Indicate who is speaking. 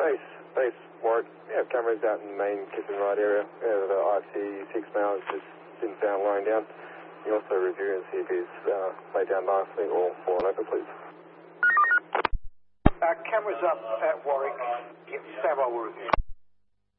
Speaker 1: Base Warwick. We have cameras out in the main Kiss and Ride area. The IFC 6 male has just been found lying down. You also review and see if he's laid down nicely or fallen over, please.
Speaker 2: Cameras up at Warwick. Stand by, we'll review.